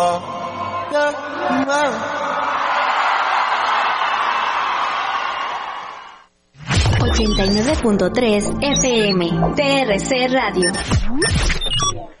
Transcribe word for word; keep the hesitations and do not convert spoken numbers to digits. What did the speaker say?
ochenta y nueve punto tres F M T R C Radio.